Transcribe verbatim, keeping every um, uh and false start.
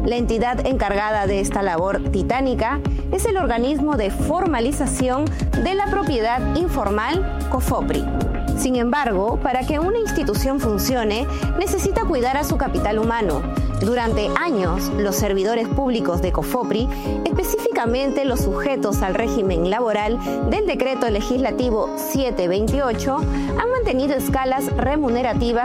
La entidad encargada de esta labor titánica es el organismo de formalización de la propiedad informal, COFOPRI. Sin embargo, para que una institución funcione, necesita cuidar a su capital humano. Durante años, los servidores públicos de COFOPRI, específicamente los sujetos al régimen laboral del Decreto Legislativo setecientos veintiocho, han mantenido escalas remunerativas